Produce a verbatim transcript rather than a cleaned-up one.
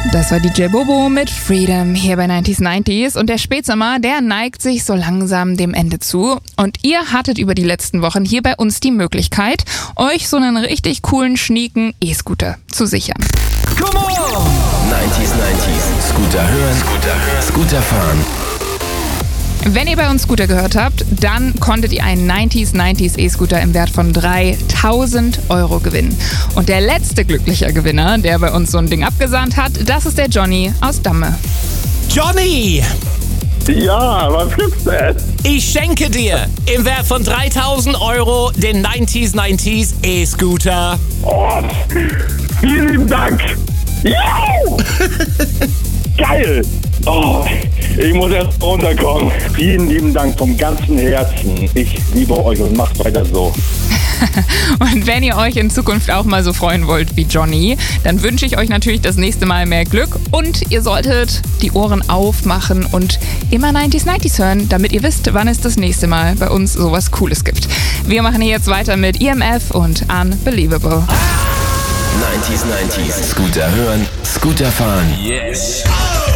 Das war D J Bobo mit Freedom hier bei neunzig neunzig und der Spätsommer, der neigt sich so langsam dem Ende zu und ihr hattet über die letzten Wochen hier bei uns die Möglichkeit, euch so einen richtig coolen, schnieken E-Scooter zu sichern. Come on! neunzig neunzig. Scooter hören, Scooter hören, Scooter fahren. Wenn ihr bei uns Scooter gehört habt, dann konntet ihr einen neunzig neunzig E-Scooter im Wert von dreitausend Euro gewinnen. Und der letzte glückliche Gewinner, der bei uns so ein Ding abgesahnt hat, das ist der Johnny aus Damme. Johnny! Ja, was gibt's denn? Ich schenke dir im Wert von dreitausend Euro den neunzig neunzig E-Scooter. Oh, vielen lieben Dank. Jau! Geil! Oh, ich muss erst runterkommen. Vielen lieben Dank vom ganzen Herzen. Ich liebe euch und macht weiter so. Und wenn ihr euch in Zukunft auch mal so freuen wollt wie Johnny, dann wünsche ich euch natürlich das nächste Mal mehr Glück und ihr solltet die Ohren aufmachen und immer neunzig neunzig hören, damit ihr wisst, wann es das nächste Mal bei uns sowas Cooles gibt. Wir machen hier jetzt weiter mit E M F und Unbelievable. neunzig neunzig. Scooter hören, Scooter fahren. Yes!